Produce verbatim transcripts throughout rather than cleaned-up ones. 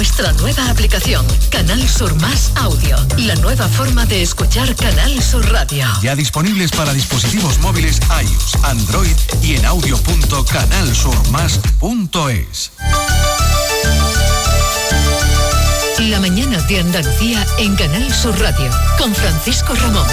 nuestra nueva aplicación, Canal Sur Más Audio, la nueva forma de escuchar Canal Sur Radio. Ya disponibles para dispositivos móviles iOS, Android y en audio punto canal sur más punto es. La mañana de Andalucía en Canal Sur Radio, con Francisco Ramón.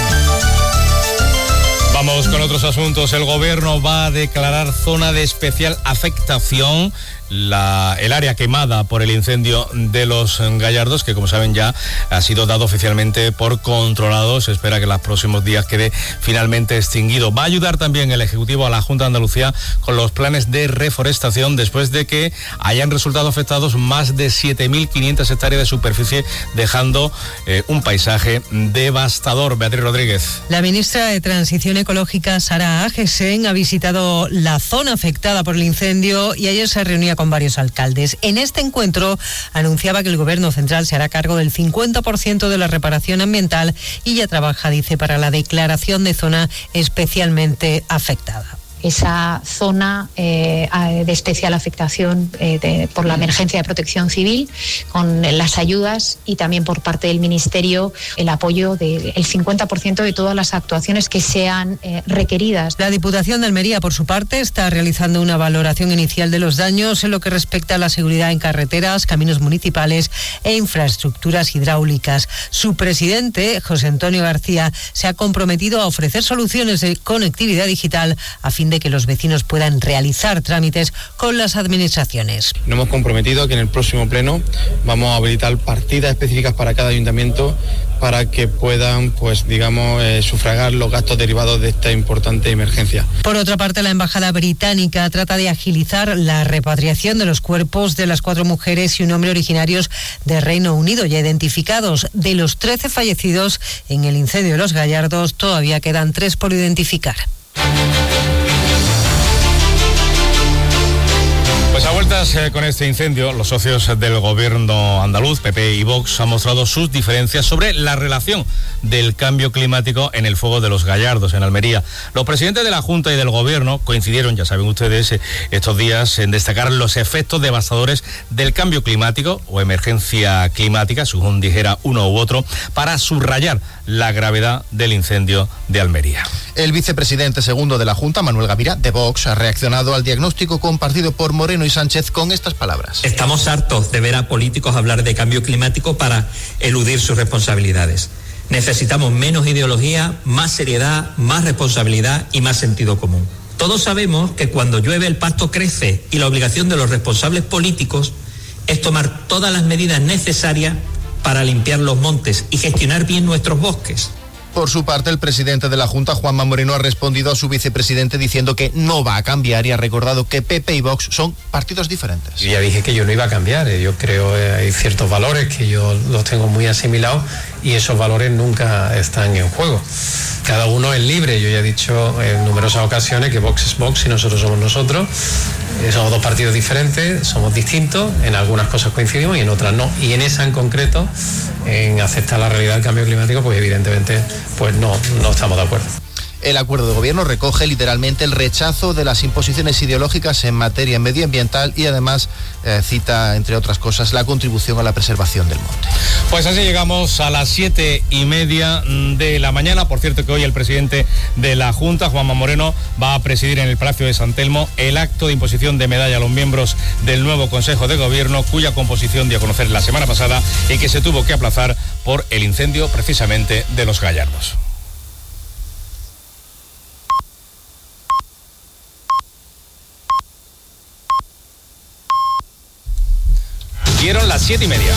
Vamos con otros asuntos. El gobierno va a declarar zona de especial afectación La, el área quemada por el incendio de Los Gallardos, que como saben ya ha sido dado oficialmente por controlado. Se espera que en los próximos días quede finalmente extinguido. Va a ayudar también el Ejecutivo a la Junta de Andalucía con los planes de reforestación después de que hayan resultado afectados más de siete mil quinientas hectáreas de superficie, dejando eh, un paisaje devastador. Beatriz Rodríguez. La ministra de Transición Ecológica, Sara Agesen, ha visitado la zona afectada por el incendio y ayer se reunía con con varios alcaldes. En este encuentro anunciaba que el Gobierno central se hará cargo del cincuenta por ciento de la reparación ambiental y ya trabaja, dice, para la declaración de zona especialmente afectada. Esa zona eh, de especial afectación eh, de, por la emergencia de protección civil, con las ayudas y también por parte del Ministerio el apoyo del cincuenta por ciento de todas las actuaciones que sean eh, requeridas. La Diputación de Almería, por su parte, está realizando una valoración inicial de los daños en lo que respecta a la seguridad en carreteras, caminos municipales e infraestructuras hidráulicas. Su presidente, José Antonio García, se ha comprometido a ofrecer soluciones de conectividad digital a fin de que los vecinos puedan realizar trámites con las administraciones. Nos hemos comprometido a que en el próximo pleno vamos a habilitar partidas específicas para cada ayuntamiento para que puedan, pues digamos, eh, sufragar los gastos derivados de esta importante emergencia. Por otra parte, la Embajada Británica trata de agilizar la repatriación de los cuerpos de las cuatro mujeres y un hombre originarios de Reino Unido ya identificados. De los trece fallecidos en el incendio de Los Gallardos, todavía quedan tres por identificar. Pues a vueltas eh, con este incendio, los socios del gobierno andaluz, P P y Vox, han mostrado sus diferencias sobre la relación del cambio climático en el fuego de Los Gallardos, en Almería. Los presidentes de la Junta y del gobierno coincidieron, ya saben ustedes, eh, estos días en destacar los efectos devastadores del cambio climático o emergencia climática, según dijera uno u otro, para subrayar la gravedad del incendio de Almería. El vicepresidente segundo de la Junta, Manuel Gavira, de Vox, ha reaccionado al diagnóstico compartido por Moreno y Sánchez con estas palabras. Estamos hartos de ver a políticos hablar de cambio climático para eludir sus responsabilidades. Necesitamos menos ideología, más seriedad, más responsabilidad y más sentido común. Todos sabemos que cuando llueve el pasto crece y la obligación de los responsables políticos es tomar todas las medidas necesarias para limpiar los montes y gestionar bien nuestros bosques. Por su parte, el presidente de la Junta, Juanma Moreno, ha respondido a su vicepresidente diciendo que no va a cambiar y ha recordado que P P y Vox son partidos diferentes. Yo ya dije que yo no iba a cambiar, yo creo que hay ciertos valores que yo los tengo muy asimilados y esos valores nunca están en juego. Cada uno es libre, yo ya he dicho en numerosas ocasiones que Vox es Vox y nosotros somos nosotros. Somos dos partidos diferentes, somos distintos, en algunas cosas coincidimos y en otras no. Y en esa en concreto, en aceptar la realidad del cambio climático, pues evidentemente pues no, no estamos de acuerdo. El acuerdo de gobierno recoge literalmente el rechazo de las imposiciones ideológicas en materia medioambiental y además eh, cita, entre otras cosas, la contribución a la preservación del monte. Pues así llegamos a las siete y media de la mañana. Por cierto que hoy el presidente de la Junta, Juanma Moreno, va a presidir en el Palacio de San Telmo el acto de imposición de medalla a los miembros del nuevo Consejo de Gobierno, cuya composición dio a conocer la semana pasada y que se tuvo que aplazar por el incendio precisamente de Los Gallardos. Dieron las siete y media.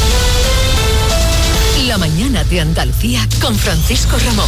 La mañana de Andalucía con Francisco Ramón.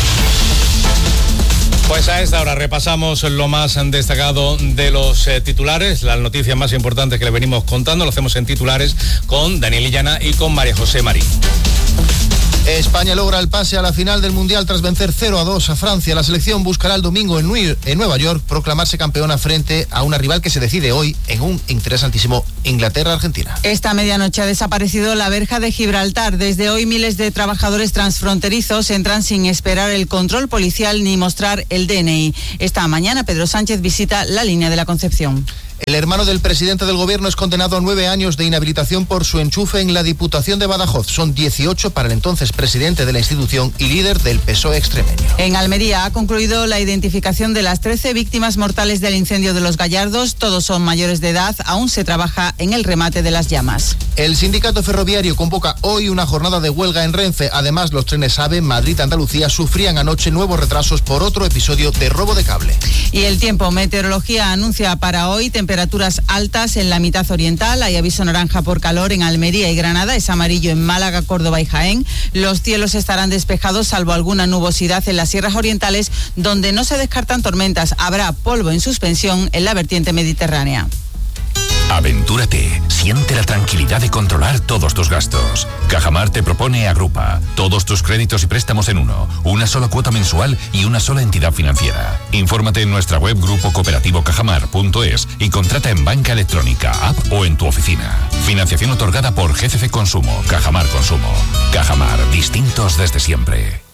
Pues a esta hora repasamos lo más destacado de los eh, titulares, las noticias más importantes que le venimos contando. Lo hacemos en titulares con Daniel Illana y con María José Marín. España logra el pase a la final del Mundial tras vencer cero a dos a Francia. La selección buscará el domingo en Nueva York proclamarse campeona frente a una rival que se decide hoy en un interesantísimo Inglaterra-Argentina. Esta medianoche ha desaparecido la verja de Gibraltar. Desde hoy miles de trabajadores transfronterizos entran sin esperar el control policial ni mostrar el D N I. Esta mañana Pedro Sánchez visita la línea de la Concepción. El hermano del presidente del gobierno es condenado a nueve años de inhabilitación por su enchufe en la Diputación de Badajoz. Son dieciocho para el entonces presidente de la institución y líder del P S O E extremeño. En Almería ha concluido la identificación de las trece víctimas mortales del incendio de Los Gallardos. Todos son mayores de edad. Aún se trabaja en el remate de las llamas. El sindicato ferroviario convoca hoy una jornada de huelga en Renfe. Además, los trenes AVE Madrid-Andalucía sufrían anoche nuevos retrasos por otro episodio de robo de cable. Y el tiempo, meteorología anuncia para hoy temperaturas altas en la mitad oriental. Hay aviso naranja por calor en Almería y Granada. Es amarillo en Málaga, Córdoba y Jaén. Los cielos estarán despejados salvo alguna nubosidad en las sierras orientales, donde no se descartan tormentas. Habrá polvo en suspensión en la vertiente mediterránea. Aventúrate, siente la tranquilidad de controlar todos tus gastos. Cajamar te propone Agrupa, todos tus créditos y préstamos en uno, una sola cuota mensual y una sola entidad financiera. Infórmate en nuestra web grupo cooperativo cajamar punto es y contrata en banca electrónica, app o en tu oficina. Financiación otorgada por G C C Consumo, Cajamar Consumo. Cajamar, distintos desde siempre.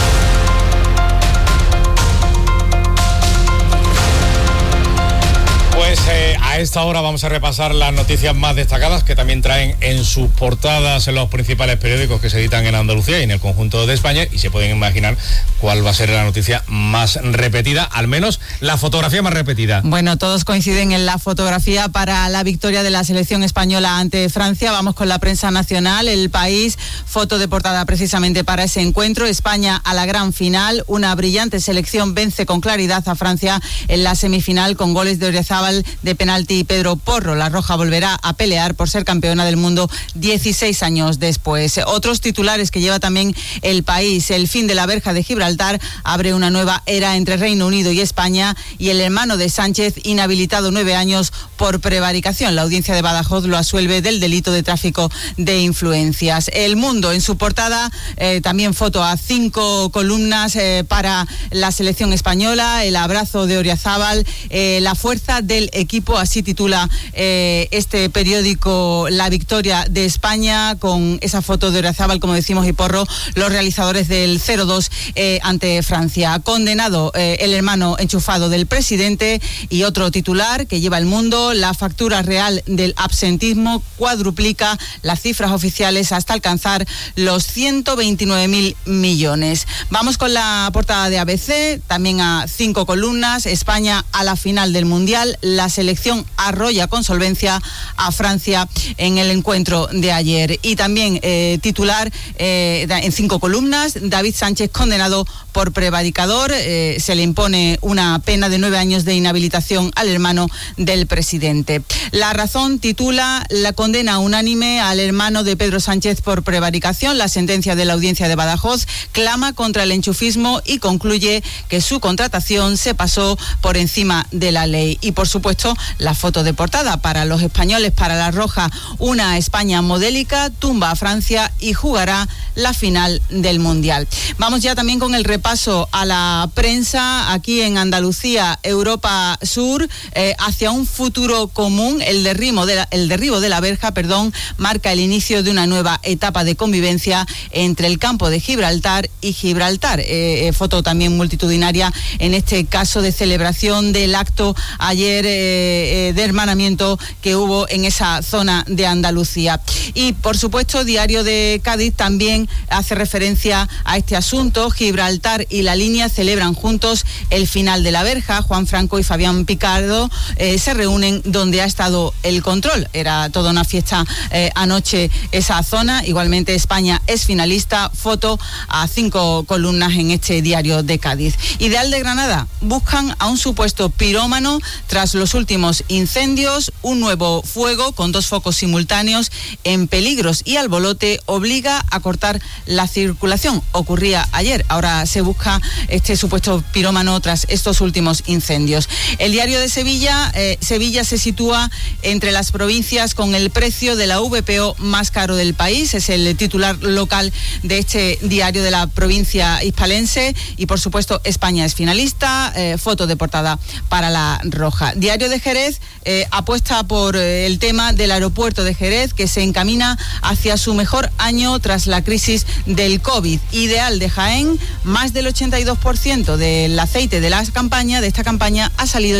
Pues eh, a esta hora vamos a repasar las noticias más destacadas que también traen en sus portadas en los principales periódicos que se editan en Andalucía y en el conjunto de España, y se pueden imaginar cuál va a ser la noticia más repetida, al menos la fotografía más repetida. Bueno, todos coinciden en la fotografía para la victoria de la selección española ante Francia. Vamos con la prensa nacional. El País, foto de portada precisamente para ese encuentro. España a la gran final. Una brillante selección vence con claridad a Francia en la semifinal con goles de Oryazábal de penalti y Pedro Porro. La Roja volverá a pelear por ser campeona del mundo dieciséis años después. Otros titulares que lleva también El País. El fin de la verja de Gibraltar abre una nueva era entre Reino Unido y España, y el hermano de Sánchez inhabilitado nueve años por prevaricación. La audiencia de Badajoz lo absuelve del delito de tráfico de influencias. El Mundo, en su portada, eh, también foto a cinco columnas eh, para la selección española, el abrazo de Oryazábal, eh, la fuerza del equipo, así titula eh, este periódico La Victoria de España, con esa foto de Oryazábal, como decimos, y Porro, los realizadores del cero dos eh, ante Francia. Condenado eh, el hermano enchufado del presidente. Y otro titular que lleva El Mundo: la factura real del absentismo cuadruplica las cifras oficiales hasta alcanzar los ciento veintinueve mil millones. Vamos con la portada de A B C, también a cinco columnas. España a la final del Mundial. La selección arrolla con solvencia a Francia en el encuentro de ayer. Y también eh, titular eh, en cinco columnas: David Sánchez condenado por prevaricador. Eh, se le impone una pena de nueve años de inhabilitación al hermano del presidente. La Razón titula: la condena unánime al hermano de Pedro Sánchez por prevaricación. La sentencia de la audiencia de Badajoz clama contra el enchufismo y concluye que su contratación se pasó por encima de la ley. Y por supuesto, la foto de portada para los españoles, para la Roja: una España modélica tumba a Francia y jugará la final del Mundial. Vamos ya también con el repaso a la prensa aquí en Andalucía. Europa Sur, eh, hacia un futuro común. El derribo de la, el derribo de la verja, perdón, marca el inicio de una nueva etapa de convivencia entre el campo de Gibraltar y Gibraltar. Eh, eh, foto también multitudinaria, en este caso de celebración del acto ayer eh, eh, de hermanamiento que hubo en esa zona de Andalucía. Y por supuesto, Diario de Cádiz también hace referencia a este asunto. Gibraltar y La Línea celebran juntos el final de la verja. Juan Franco y Fabián Picardo eh, se reúnen donde ha estado el control. Era toda una fiesta eh, anoche esa zona. Igualmente, España es finalista. Foto a cinco columnas en este Diario de Cádiz. Ideal de Granada: buscan a un supuesto pirómano tras los últimos incendios. Un nuevo fuego con dos focos simultáneos en Peligros y Albolote obliga a cortar la circulación. Ocurría ayer. Ahora se busca este supuesto pirómano tras estos últimos incendios. El Diario de Sevilla, eh, Sevilla se sitúa entre las provincias con el precio de la V P O más caro del país. Es el titular local de este diario de la provincia hispalense. Y por supuesto, España es finalista. Eh, foto de portada para la Roja. Diario de Jerez eh, apuesta por eh, el tema del aeropuerto de Jerez, que se encamina hacia su mejor año tras la crisis del COVID. Ideal de Jaén: más del ochenta y dos por ciento del aceite de la campaña, de esta campaña, ha salido ya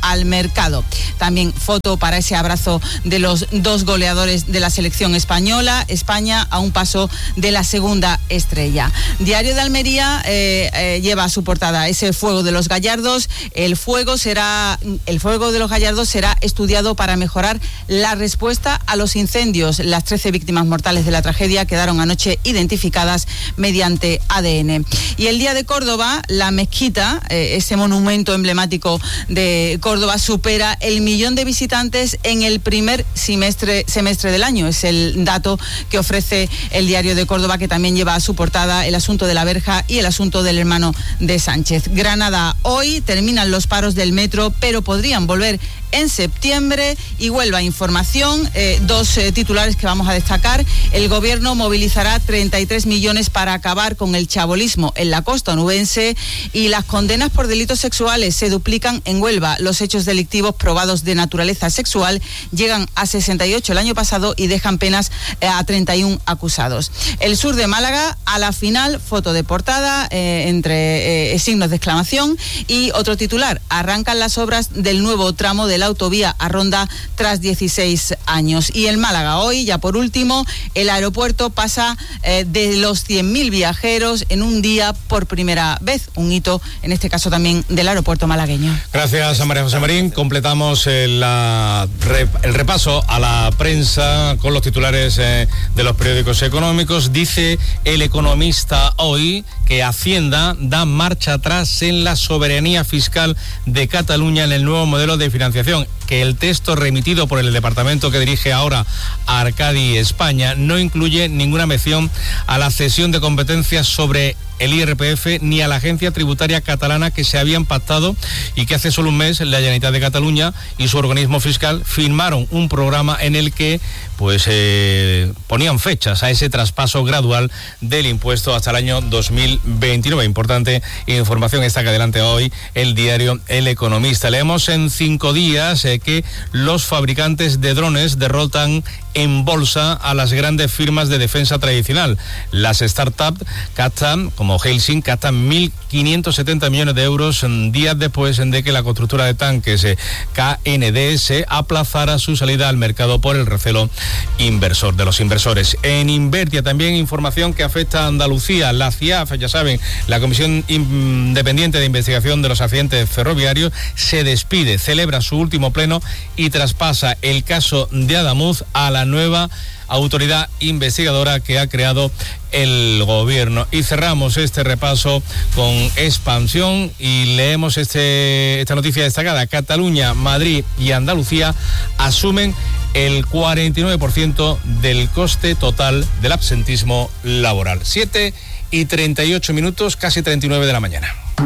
al mercado. También foto para ese abrazo de los dos goleadores de la selección española. España a un paso de la segunda estrella. Diario de Almería eh, eh, lleva a su portada ese fuego de los Gallardos. El fuego será, el fuego de los Gallardos será estudiado para mejorar la respuesta a los incendios. Las trece víctimas mortales de la tragedia quedaron anoche identificadas mediante A D N. Y el Día de Córdoba, la mezquita, eh, ese monumento emblemático de Córdoba, supera el millón de visitantes en el primer semestre, semestre del año. Es el dato que ofrece el Diario de Córdoba, que también lleva a su portada el asunto de la verja y el asunto del hermano de Sánchez. Granada, hoy terminan los paros del metro, pero podrían volver en septiembre. Y Huelva, información, eh, dos eh, titulares que vamos a destacar. El gobierno movilizará treinta y tres millones para acabar con el chabolismo en la costa onubense, y las condenas por delitos sexuales se duplican en Huelva. Los hechos delictivos probados de naturaleza sexual llegan a sesenta y ocho el año pasado y dejan penas eh, a treinta y uno acusados. El sur de Málaga, a la final, foto de portada eh, entre eh, signos de exclamación, y otro titular: arrancan las obras del nuevo tramo de la autovía a Ronda tras dieciséis años. Y en Málaga hoy, ya por último, el aeropuerto pasa eh, de los cien mil viajeros en un día por primera vez, un hito en este caso también del aeropuerto malagueño. Gracias a María José Marín. Completamos el, la, el repaso a la prensa con los titulares eh, de los periódicos económicos. Dice El Economista hoy que Hacienda da marcha atrás en la soberanía fiscal de Cataluña en el nuevo modelo de financiación, que el texto remitido por el departamento que dirige ahora a Arcadi España no incluye ninguna mención a la cesión de competencias sobre el I R P F ni a la agencia tributaria catalana que se habían pactado y que hace solo un mes la Generalitat de Cataluña y su organismo fiscal firmaron un programa en el que pues eh, ponían fechas a ese traspaso gradual del impuesto hasta el año dos mil veintinueve. Importante información esta que adelante hoy el diario El Economista. Leemos en cinco días eh, que los fabricantes de drones derrotan en bolsa a las grandes firmas de defensa tradicional. Las startups captan, como Helsing, captan mil quinientos setenta millones de euros días después de que la constructora de tanques eh, K N D S aplazara su salida al mercado por el recelo inversor de los inversores. En Invertia también información que afecta a Andalucía. La C I A F, ya saben, la Comisión Independiente de Investigación de los Accidentes Ferroviarios, se despide, celebra su último pleno y traspasa el caso de Adamuz a la nueva autoridad investigadora que ha creado el gobierno. Y cerramos este repaso con Expansión y leemos este, esta noticia destacada. Cataluña, Madrid y Andalucía asumen el cuarenta y nueve por ciento del coste total del absentismo laboral. siete y treinta y ocho minutos, casi treinta y nueve de la mañana.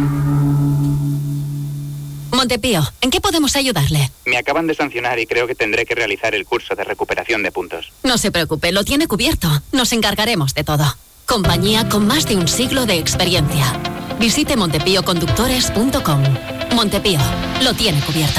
Montepío, ¿en qué podemos ayudarle? Me acaban de sancionar y creo que tendré que realizar el curso de recuperación de puntos. No se preocupe, lo tiene cubierto. Nos encargaremos de todo. Compañía con más de un siglo de experiencia. Visite montepío conductores punto com. Montepío, lo tiene cubierto.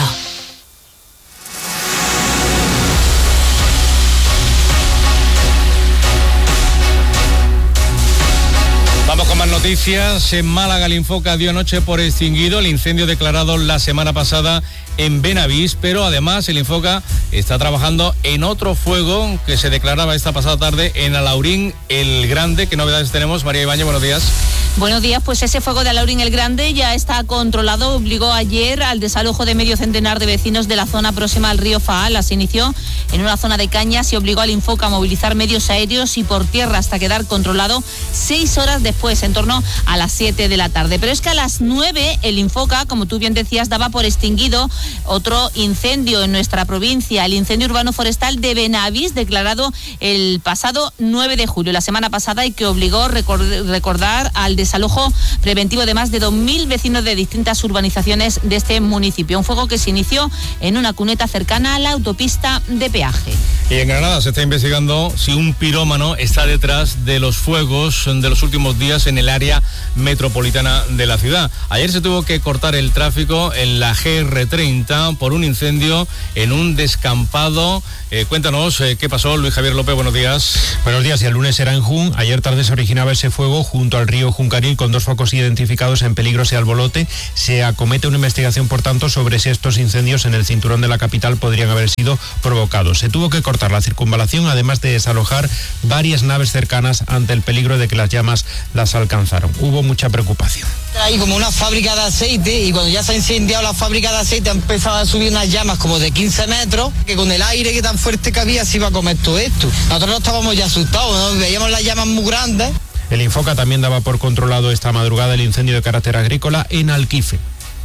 Vamos con más noticias. En Málaga, el Infoca dio anoche por extinguido el incendio declarado la semana pasada en Benavís, pero además el Infoca está trabajando en otro fuego que se declaraba esta pasada tarde en Alaurín el Grande. ¿Qué novedades tenemos? María Ibáñez, buenos días. Buenos días, pues ese fuego de Alaurín el Grande ya está controlado. Obligó ayer al desalojo de medio centenar de vecinos de la zona próxima al río Faala. Se inició en una zona de cañas y obligó al Infoca a movilizar medios aéreos y por tierra hasta quedar controlado seis horas después, en torno a las siete de la tarde. Pero es que a las nueve el Infoca, como tú bien decías, daba por extinguido otro incendio en nuestra provincia, el incendio urbano forestal de Benavís, declarado el pasado nueve de julio, la semana pasada, y que obligó a recordar al desalojo preventivo de más de dos mil vecinos de distintas urbanizaciones de este municipio. Un fuego que se inició en una cuneta cercana a la autopista de peaje. Y en Granada se está investigando si un pirómano está detrás de los fuegos de los últimos días en el área metropolitana de la ciudad. Ayer se tuvo que cortar el tráfico en la G R treinta Tinta por un incendio en un descampado. Eh, cuéntanos eh, qué pasó, Luis Javier López, buenos días. Buenos días, y el lunes era en Jun. Ayer tarde se originaba ese fuego junto al río Juncaril con dos focos identificados en Peligros y Albolote. Se acomete una investigación, por tanto, sobre si estos incendios en el cinturón de la capital podrían haber sido provocados. Se tuvo que cortar la circunvalación, además de desalojar varias naves cercanas ante el peligro de que las llamas las alcanzaron. Hubo mucha preocupación. Hay como una fábrica de aceite y cuando ya se ha incendiado la fábrica de aceite ha empezado a subir unas llamas como de quince metros, que con el aire que tan fuerte que había se iba a comer todo esto. Nosotros estábamos ya asustados, ¿no? Veíamos las llamas muy grandes. El Infoca también daba por controlado esta madrugada el incendio de carácter agrícola en Alquife.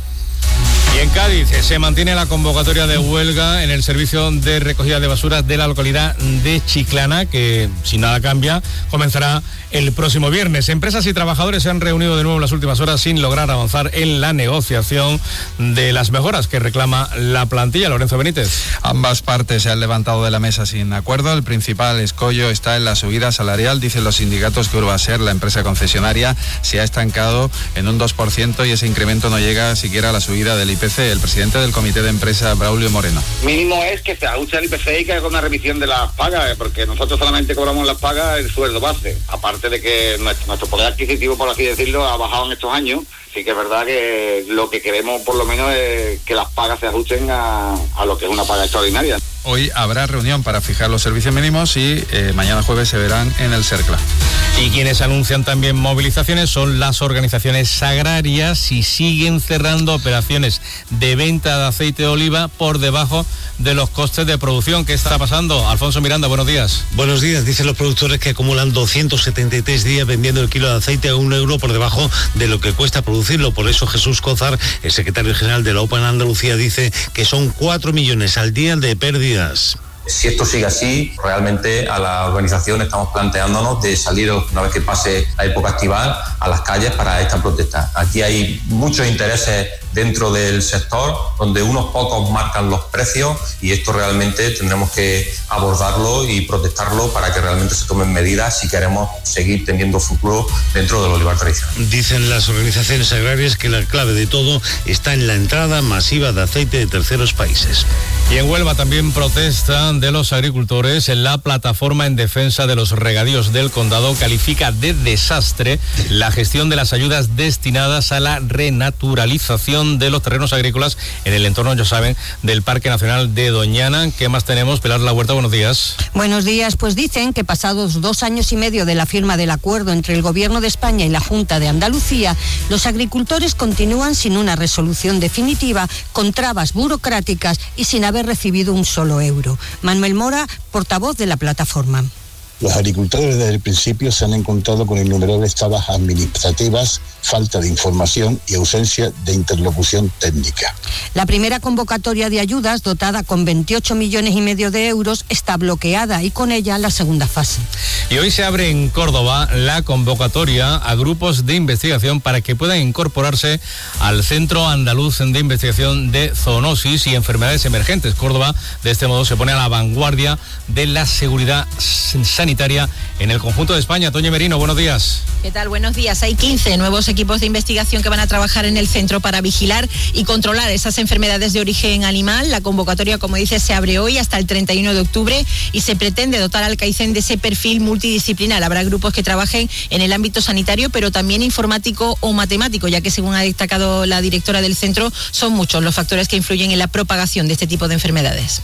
Y en Cádiz se mantiene la convocatoria de huelga en el servicio de recogida de basuras de la localidad de Chiclana, que si nada cambia comenzará el próximo viernes. Empresas y trabajadores se han reunido de nuevo en las últimas horas sin lograr avanzar en la negociación de las mejoras que reclama la plantilla. Lorenzo Benítez. Ambas partes se han levantado de la mesa sin acuerdo. El principal escollo está en la subida salarial. Dicen los sindicatos que Urbaser, la empresa concesionaria, se ha estancado en un dos por ciento y ese incremento no llega siquiera a la subida del I P C. El presidente del comité de empresa, Braulio Moreno. Mínimo es que se ajuste el I P C y que haga una revisión de las pagas, porque nosotros solamente cobramos las pagas el sueldo base. Aparte de que nuestro, nuestro poder adquisitivo, por así decirlo, ha bajado en estos años. Sí que es verdad que lo que queremos por lo menos es que las pagas se ajusten a, a lo que es una paga extraordinaria. Hoy habrá reunión para fijar los servicios mínimos y eh, mañana jueves se verán en el CERCLA. Y quienes anuncian también movilizaciones son las organizaciones agrarias y siguen cerrando operaciones de venta de aceite de oliva por debajo de los costes de producción. ¿Qué está pasando? Alfonso Miranda, buenos días. Buenos días. Dicen los productores que acumulan doscientos setenta y tres días vendiendo el kilo de aceite a un euro por debajo de lo que cuesta producirlo. Por eso Jesús Cózar, el secretario general de la OPA en Andalucía, dice que son cuatro millones al día de pérdidas. Si esto sigue así, realmente a la organización estamos planteándonos de salir, una vez que pase la época estival, a las calles para esta protesta. Aquí hay muchos intereses dentro del sector, donde unos pocos marcan los precios y esto realmente tendremos que abordarlo y protestarlo para que realmente se tomen medidas si queremos seguir teniendo futuro dentro del olivar tradicional. Dicen las organizaciones agrarias que la clave de todo está en la entrada masiva de aceite de terceros países. Y en Huelva también protestan de los agricultores. La plataforma en defensa de los regadíos del condado califica de desastre la gestión de las ayudas destinadas a la renaturalización de los terrenos agrícolas en el entorno, ya saben, del Parque Nacional de Doñana. ¿Qué más tenemos? Pilar La Huerta, buenos días. Buenos días. Pues dicen que pasados dos años y medio de la firma del acuerdo entre el Gobierno de España y la Junta de Andalucía, los agricultores continúan sin una resolución definitiva, con trabas burocráticas y sin haber recibido un solo euro. Manuel Mora, portavoz de la plataforma. Los agricultores desde el principio se han encontrado con innumerables trabas administrativas, falta de información y ausencia de interlocución técnica. La primera convocatoria de ayudas, dotada con veintiocho millones y medio de euros, está bloqueada y con ella la segunda fase. Y hoy se abre en Córdoba la convocatoria a grupos de investigación para que puedan incorporarse al Centro Andaluz de Investigación de Zoonosis y Enfermedades Emergentes. Córdoba, de este modo, se pone a la vanguardia de la seguridad sanitaria en el conjunto de España. Toño Merino, buenos días. ¿Qué tal? Buenos días. Hay quince nuevos equipos de investigación que van a trabajar en el centro para vigilar y controlar esas enfermedades de origen animal. La convocatoria, como dices, se abre hoy hasta el treinta y uno de octubre y se pretende dotar al CAICEN de ese perfil multidisciplinar. Habrá grupos que trabajen en el ámbito sanitario, pero también informático o matemático, ya que, según ha destacado la directora del centro, son muchos los factores que influyen en la propagación de este tipo de enfermedades.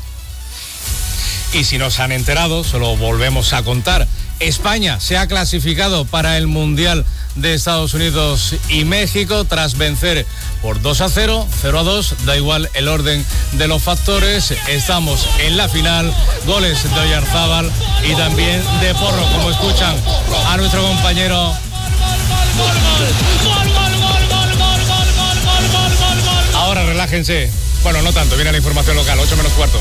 Y si no se han enterado, se lo volvemos a contar. España se ha clasificado para el Mundial de Estados Unidos y México tras vencer por dos a cero, cero a dos, da igual el orden de los factores. Estamos en la final, goles de Oyarzábal y también de Porro, como escuchan a nuestro compañero. Ahora relájense. Bueno, no tanto, viene la información local, ocho menos cuarto.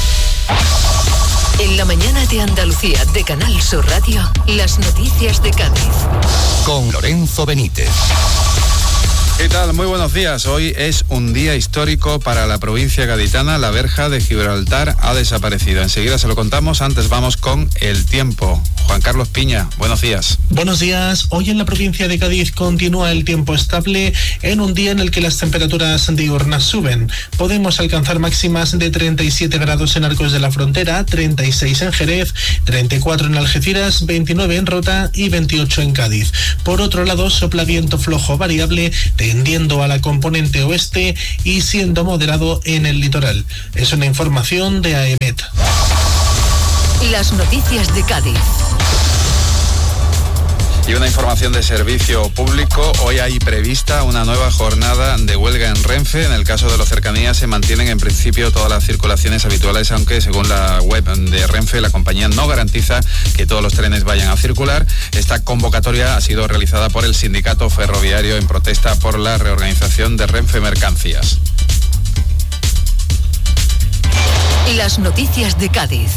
En la mañana de Andalucía, de Canal Sur Radio, las noticias de Cádiz. Con Lorenzo Benítez. ¿Qué tal? Muy buenos días. Hoy es un día histórico para la provincia gaditana. La verja de Gibraltar ha desaparecido. Enseguida se lo contamos. Antes vamos con el tiempo. Juan Carlos Piña, buenos días. Buenos días. Hoy en la provincia de Cádiz continúa el tiempo estable en un día en el que las temperaturas diurnas suben. Podemos alcanzar máximas de treinta y siete grados en Arcos de la Frontera, treinta y seis en Jerez, treinta y cuatro en Algeciras, veintinueve en Rota y veintiocho en Cádiz. Por otro lado, sopla viento flojo variable tendiendo a la componente oeste y siendo moderado en el litoral. Es una información de AEMET. Las noticias de Cádiz. Y una información de servicio público. Hoy hay prevista una nueva jornada de huelga en Renfe. En el caso de los cercanías se mantienen en principio todas las circulaciones habituales, aunque según la web de Renfe la compañía no garantiza que todos los trenes vayan a circular. Esta convocatoria ha sido realizada por el sindicato ferroviario en protesta por la reorganización de Renfe Mercancías. Las noticias de Cádiz.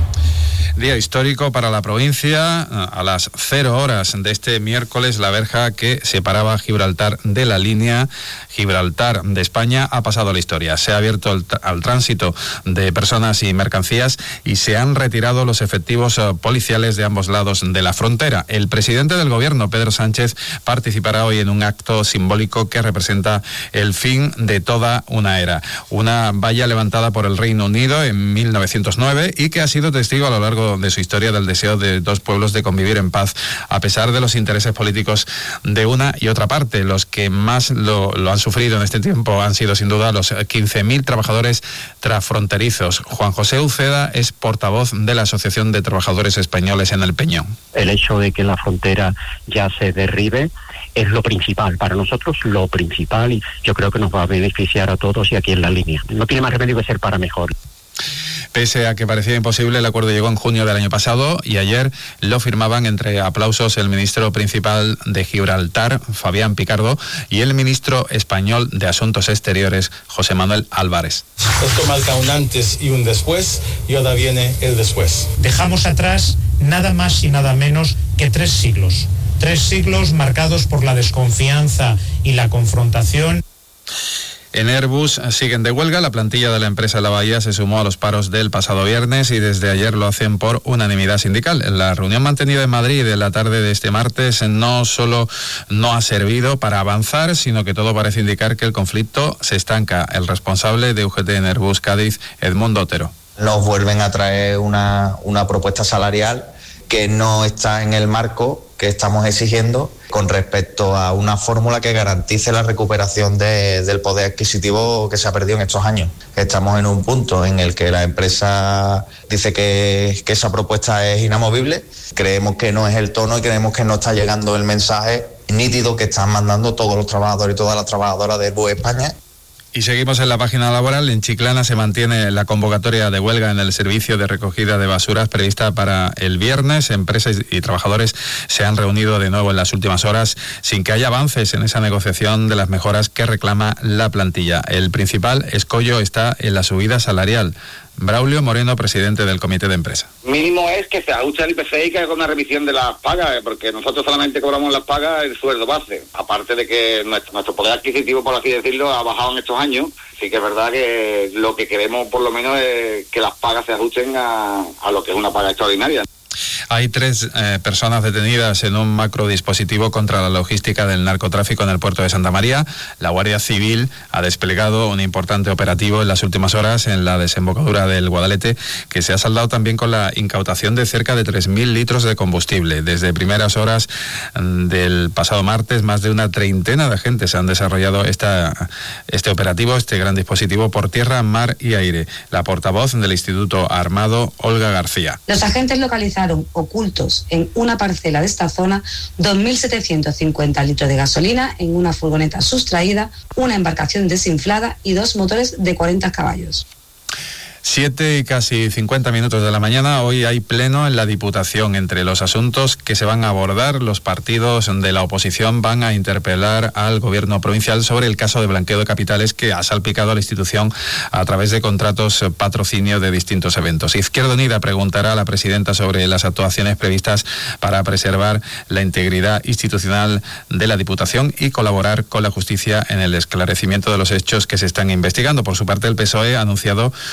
Día histórico para la provincia. A las cero horas de este miércoles, la verja que separaba Gibraltar de la línea Gibraltar de España ha pasado a la historia. Se ha abierto el, al tránsito de personas y mercancías y se han retirado los efectivos uh, policiales de ambos lados de la frontera. El presidente del gobierno, Pedro Sánchez, participará hoy en un acto simbólico que representa el fin de toda una era. Una valla levantada por el Reino Unido en mil novecientos nueve y que ha sido testigo a lo largo de su historia del deseo de dos pueblos de convivir en paz, a pesar de los intereses políticos de una y otra parte. Los que más lo, lo han sufrido en este tiempo han sido sin duda los quince mil trabajadores transfronterizos. Juan José Uceda es portavoz de la Asociación de Trabajadores Españoles en el Peñón. El hecho de que la frontera ya se derribe es lo principal, para nosotros lo principal, y yo creo que nos va a beneficiar a todos y aquí en la línea. No tiene más remedio que ser para mejor. Pese a que parecía imposible, el acuerdo llegó en junio del año pasado y ayer lo firmaban entre aplausos el ministro principal de Gibraltar, Fabián Picardo, y el ministro español de Asuntos Exteriores, José Manuel Álvarez. Esto marca un antes y un después, y ahora viene el después. Dejamos atrás nada más y nada menos que tres siglos. Tres siglos marcados por la desconfianza y la confrontación. En Airbus siguen de huelga. La plantilla de la empresa de la Bahía se sumó a los paros del pasado viernes y desde ayer lo hacen por unanimidad sindical. En la reunión mantenida en Madrid en la tarde de este martes no solo no ha servido para avanzar, sino que todo parece indicar que el conflicto se estanca. El responsable de U G T en Airbus Cádiz, Edmundo Otero. Nos vuelven a traer una, una propuesta salarial que no está en el marco que estamos exigiendo con respecto a una fórmula que garantice la recuperación de, del poder adquisitivo que se ha perdido en estos años. Estamos en un punto en el que la empresa dice que, que esa propuesta es inamovible. Creemos que no es el tono y creemos que no está llegando el mensaje nítido que están mandando todos los trabajadores y todas las trabajadoras de Airbus España. Y seguimos en la página laboral. En Chiclana se mantiene la convocatoria de huelga en el servicio de recogida de basuras prevista para el viernes. Empresas y trabajadores se han reunido de nuevo en las últimas horas sin que haya avances en esa negociación de las mejoras que reclama la plantilla. El principal escollo está en la subida salarial. Braulio Moreno, presidente del Comité de Empresa. Mínimo es que se ajuste al I P C I, que haga una revisión de las pagas, porque nosotros solamente cobramos las pagas el sueldo base. Aparte de que nuestro, nuestro poder adquisitivo, por así decirlo, ha bajado en estos años. Sí que es verdad que lo que queremos por lo menos es que las pagas se ajusten a, a lo que es una paga extraordinaria. Hay tres eh, personas detenidas en un macrodispositivo contra la logística del narcotráfico en el puerto de Santa María. La Guardia Civil ha desplegado un importante operativo en las últimas horas en la desembocadura del Guadalete, que se ha saldado también con la incautación de cerca de tres mil litros de combustible. Desde primeras horas del pasado martes, más de una treintena de agentes han desarrollado esta, este operativo, este gran dispositivo por tierra, mar y aire. La portavoz del Instituto Armado, Olga García. Los agentes localizaron ocultos en una parcela de esta zona dos mil setecientos cincuenta litros de gasolina en una furgoneta sustraída, una embarcación desinflada y dos motores de cuarenta caballos. Siete y casi cincuenta minutos de la mañana. Hoy hay pleno en la Diputación. Entre los asuntos que se van a abordar, los partidos de la oposición van a interpelar al gobierno provincial sobre el caso de blanqueo de capitales que ha salpicado a la institución a través de contratos patrocinio de distintos eventos. Izquierda Unida preguntará a la presidenta sobre las actuaciones previstas para preservar la integridad institucional de la Diputación y colaborar con la justicia en el esclarecimiento de los hechos que se están investigando. Por su parte, el P S O E ha anunciado una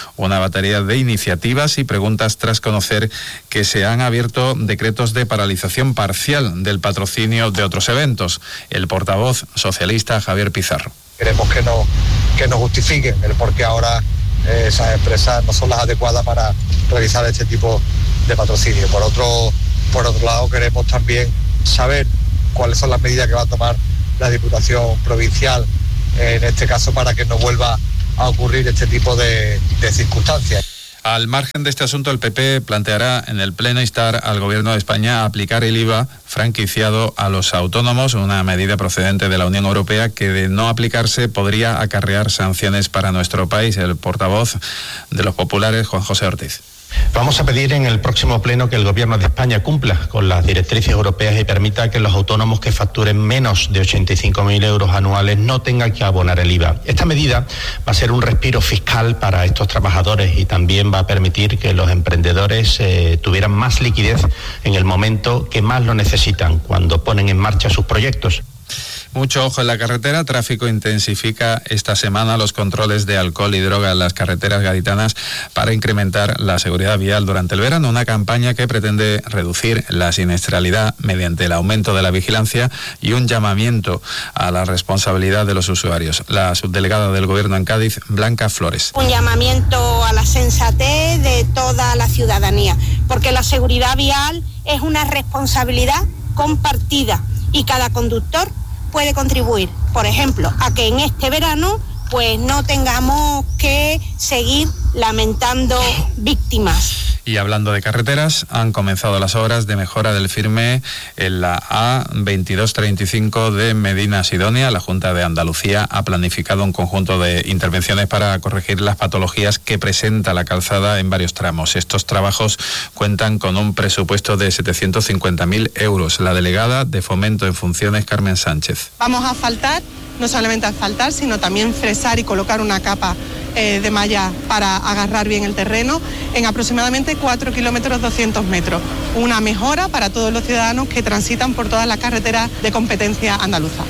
batería de iniciativas y preguntas tras conocer que se han abierto decretos de paralización parcial del patrocinio de otros eventos. El portavoz socialista Javier Pizarro. Queremos que no que nos justifiquen el por qué ahora eh, esas empresas no son las adecuadas para realizar este tipo de patrocinio. Por otro, por otro lado, queremos también saber cuáles son las medidas que va a tomar la Diputación Provincial, en este caso, para que no vuelva a ocurrir este tipo de, de circunstancias. Al margen de este asunto, el P P planteará en el Pleno instar al Gobierno de España a aplicar el I V A franquiciado a los autónomos, una medida procedente de la Unión Europea que, de no aplicarse, podría acarrear sanciones para nuestro país. El portavoz de los populares, Juan José Ortiz. Vamos a pedir en el próximo pleno que el Gobierno de España cumpla con las directrices europeas y permita que los autónomos que facturen menos de ochenta y cinco mil euros anuales no tengan que abonar el I V A. Esta medida va a ser un respiro fiscal para estos trabajadores y también va a permitir que los emprendedores eh, tuvieran más liquidez en el momento que más lo necesitan, cuando ponen en marcha sus proyectos. Mucho ojo en la carretera. Tráfico intensifica esta semana los controles de alcohol y droga en las carreteras gaditanas para incrementar la seguridad vial durante el verano. Una campaña que pretende reducir la siniestralidad mediante el aumento de la vigilancia y un llamamiento a la responsabilidad de los usuarios. La subdelegada del Gobierno en Cádiz, Blanca Flores. Un llamamiento a la sensatez de toda la ciudadanía, porque la seguridad vial es una responsabilidad compartida y cada conductor puede contribuir, por ejemplo, a que en este verano pues no tengamos que seguir lamentando víctimas. Y hablando de carreteras, han comenzado las obras de mejora del firme en la A veintidós treinta y cinco de Medina Sidonia. La Junta de Andalucía ha planificado un conjunto de intervenciones para corregir las patologías que presenta la calzada en varios tramos. Estos trabajos cuentan con un presupuesto de setecientos cincuenta mil euros. La delegada de Fomento en Funciones, Carmen Sánchez. Vamos a asfaltar, no solamente asfaltar, sino también fresar y colocar una capa eh, de malla para agarrar bien el terreno en aproximadamente cuatro kilómetros doscientos metros. Una mejora para todos los ciudadanos que transitan por todas las carreteras de competencia andaluza.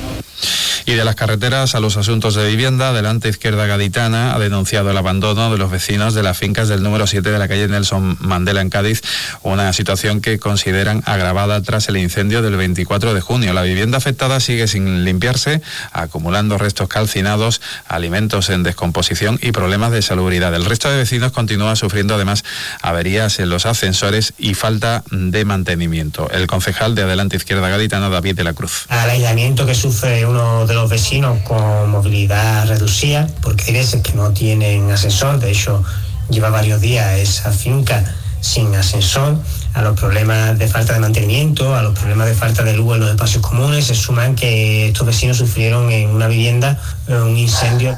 Y de las carreteras a los asuntos de vivienda, Adelante Izquierda Gaditana ha denunciado el abandono de los vecinos de las fincas del número siete de la calle Nelson Mandela en Cádiz, una situación que consideran agravada tras el incendio del veinticuatro de junio. La vivienda afectada sigue sin limpiarse, acumulando restos calcinados, alimentos en descomposición y problemas de salubridad. El resto de vecinos continúa sufriendo además averías en los ascensores y falta de mantenimiento. El concejal de Adelante Izquierda Gaditana, David de la Cruz. Al aislamiento que sufre uno de los vecinos con movilidad reducida, porque hay veces que no tienen ascensor, de hecho lleva varios días esa finca sin ascensor, a los problemas de falta de mantenimiento, a los problemas de falta de luz en los espacios comunes, se suman que estos vecinos sufrieron en una vivienda un incendio.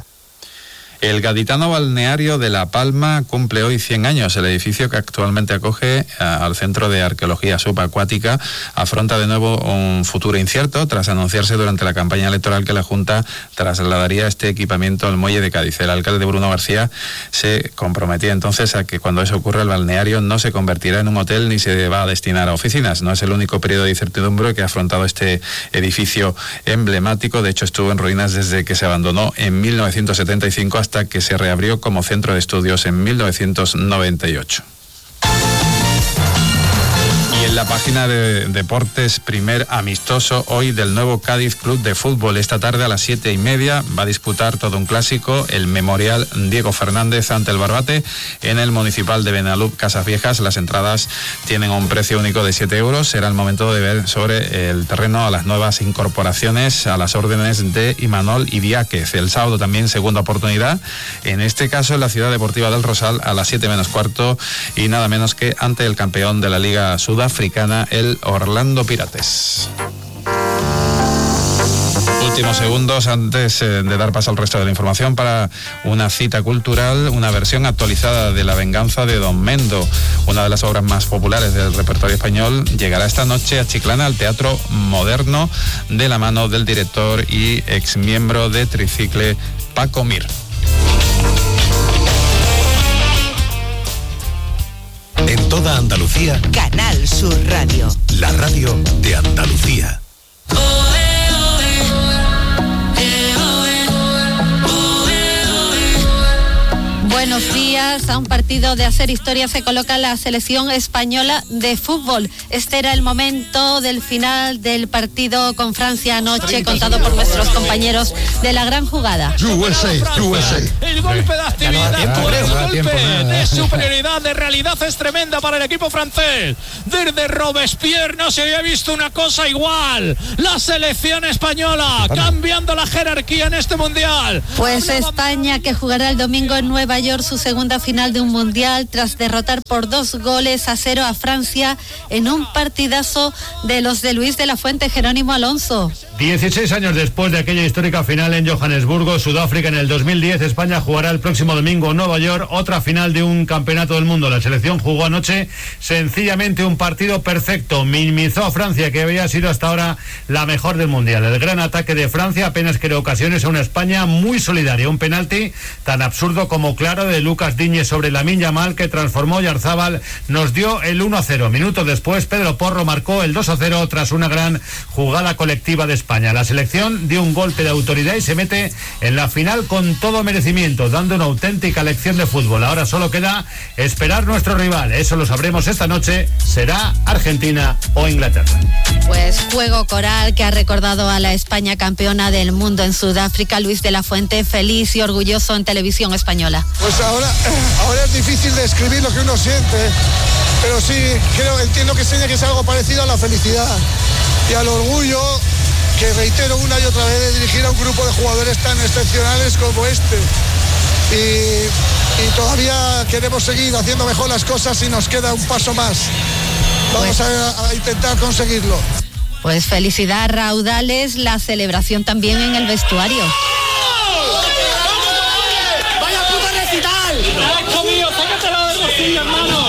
El gaditano balneario de La Palma cumple hoy cien años. El edificio que actualmente acoge al Centro de Arqueología Subacuática afronta de nuevo un futuro incierto tras anunciarse durante la campaña electoral que la Junta trasladaría este equipamiento al muelle de Cádiz. El alcalde Bruno García se comprometía entonces a que cuando eso ocurra el balneario no se convertirá en un hotel ni se va a destinar a oficinas. No es el único periodo de incertidumbre que ha afrontado este edificio emblemático. De hecho, estuvo en ruinas desde que se abandonó en mil novecientos setenta y cinco hasta que se reabrió como centro de estudios en mil novecientos noventa y ocho. Y en la página de deportes, primer amistoso hoy del nuevo Cádiz Club de Fútbol. Esta tarde a las siete y media va a disputar todo un clásico, el Memorial Diego Fernández ante el Barbate en el Municipal de Benalub, Casas Viejas. Las entradas tienen un precio único de siete euros. Será el momento de ver sobre el terreno a las nuevas incorporaciones a las órdenes de Imanol Idiáquez. El sábado también segunda oportunidad, en este caso en la Ciudad Deportiva del Rosal a las siete menos cuarto y nada menos que ante el campeón de la Liga Sudafricana, el Orlando Pirates. Últimos segundos antes de dar paso al resto de la información para una cita cultural, una versión actualizada de La venganza de Don Mendo, una de las obras más populares del repertorio español, llegará esta noche a Chiclana al Teatro Moderno de la mano del director y exmiembro de Tricicle, Paco Mir. En toda Andalucía, Canal Sur Radio, la radio de Andalucía. Buenos días. días a un partido de hacer historia se coloca la selección española de fútbol. Este era el momento del final del partido con Francia anoche, contado por nuestros compañeros de La Gran Jugada. U S A, U S A. El golpe de actividad, el golpe de superioridad, de realidad es tremenda para el equipo francés. Desde Robespierre no se había visto una cosa igual. La selección española cambiando la jerarquía en este mundial. Pues España, que jugará el domingo en Nueva York su segunda final de un mundial tras derrotar por dos goles a cero a Francia en un partidazo de los de Luis de la Fuente. Jerónimo Alonso. dieciséis años después de aquella histórica final en Johannesburgo, Sudáfrica, en el dos mil diez, España jugará el próximo domingo en Nueva York otra final de un campeonato del mundo. La selección jugó anoche sencillamente un partido perfecto, minimizó a Francia, que había sido hasta ahora la mejor del mundial. El gran ataque de Francia apenas creó ocasiones a una España muy solidaria. Un penalti tan absurdo como claro de Lucas Diñe sobre Lamine Yamal, que transformó Yarzábal, nos dio el uno a cero. Minutos después, Pedro Porro marcó el dos a cero tras una gran jugada colectiva de España. La selección dio un golpe de autoridad y se mete en la final con todo merecimiento, dando una auténtica lección de fútbol. Ahora solo queda esperar nuestro rival. Eso lo sabremos esta noche. Será Argentina o Inglaterra. Pues juego coral que ha recordado a la España campeona del mundo en Sudáfrica. Luis de la Fuente, feliz y orgulloso en televisión española. Pues ahora, ahora es difícil describir lo que uno siente, pero sí creo, entiendo que enseña que es algo parecido a la felicidad y al orgullo, que reitero una y otra vez, de dirigir a un grupo de jugadores tan excepcionales como este. Y, y todavía queremos seguir haciendo mejor las cosas y nos queda un paso más. Vamos a, a intentar conseguirlo. Pues felicidad, raudales, la celebración también en el vestuario. ¡Vaya puta recital! ¡Hijo mío, sácatelo del bolsillo, hermano!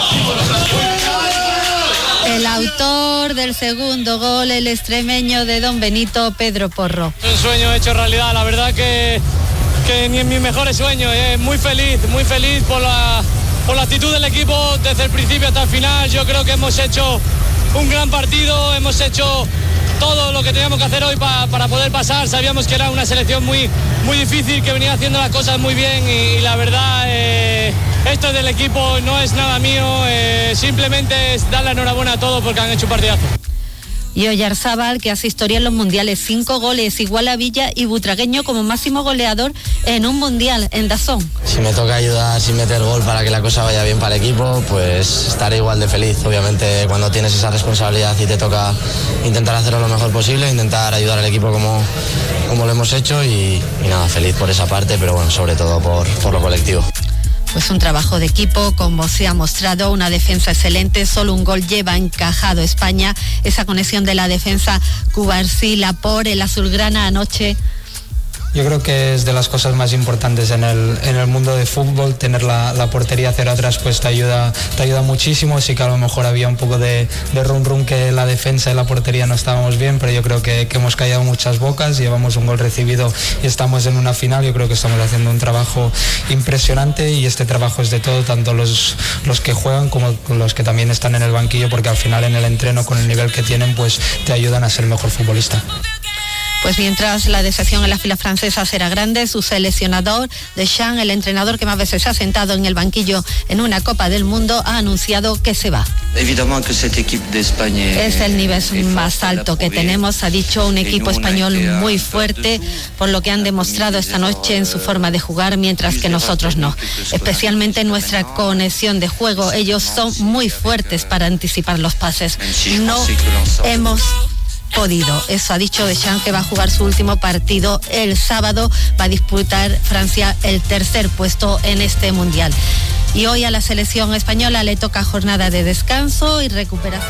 El autor del segundo gol, el extremeño de Don Benito, Pedro Porro. Un sueño hecho realidad, la verdad que, que ni en mis mejores sueños. Eh, muy feliz, muy feliz por la, por la actitud del equipo desde el principio hasta el final. Yo creo que hemos hecho un gran partido, hemos hecho todo lo que teníamos que hacer hoy pa, para poder pasar. Sabíamos que era una selección muy, muy difícil, que venía haciendo las cosas muy bien y, y la verdad, eh, esto del equipo no es nada mío, eh, simplemente es dar la enhorabuena a todos porque han hecho un partidazo. Y Oyarzábal, que hace historia en los mundiales, cinco goles, igual a Villa y Butragueño como máximo goleador en un mundial en Dazón. Si me toca ayudar sin meter gol para que la cosa vaya bien para el equipo, pues estaré igual de feliz. Obviamente cuando tienes esa responsabilidad y te toca intentar hacerlo lo mejor posible, intentar ayudar al equipo como, como lo hemos hecho y, y nada, feliz por esa parte, pero bueno, sobre todo por, por lo colectivo. Pues un trabajo de equipo, como se ha mostrado, una defensa excelente, solo un gol lleva encajado España, esa conexión de la defensa Cubarsí-Laport, el azulgrana anoche. Yo creo que es de las cosas más importantes en el, en el mundo de fútbol, tener la, la portería cero atrás pues te ayuda, te ayuda muchísimo. Sí que a lo mejor había un poco de, de rum rum que la defensa y la portería no estábamos bien, pero yo creo que, que hemos callado muchas bocas, llevamos un gol recibido y estamos en una final. Yo creo que estamos haciendo un trabajo impresionante y este trabajo es de todo, tanto los, los que juegan como los que también están en el banquillo, porque al final en el entreno con el nivel que tienen pues te ayudan a ser mejor futbolista. Pues mientras la decepción en la fila francesa será grande, su seleccionador, Deschamps, el entrenador que más veces se ha sentado en el banquillo en una Copa del Mundo, ha anunciado que se va. Es el nivel más alto que tenemos, ha dicho, un equipo español muy fuerte, por lo que han demostrado esta noche en su forma de jugar, mientras que nosotros no. Especialmente en nuestra conexión de juego, ellos son muy fuertes para anticipar los pases. No hemos podido. Eso ha dicho Deschamps, que va a jugar su último partido el sábado. Va a disputar Francia el tercer puesto en este mundial. Y hoy a la selección española le toca jornada de descanso y recuperación.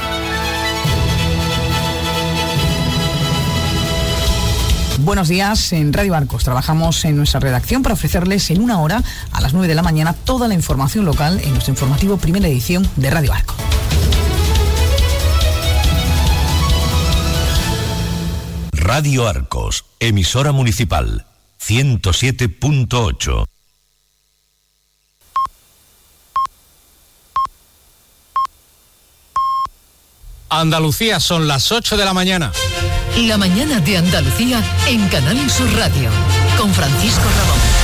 Buenos días, en Radio Arcos trabajamos en nuestra redacción para ofrecerles en una hora, a las nueve de la mañana, toda la información local en nuestro informativo primera edición de Radio Arcos. Radio Arcos, emisora municipal, ciento siete punto ocho. Andalucía, son las ocho de la mañana. La mañana de Andalucía en Canal Sur Radio, con Francisco Ramón.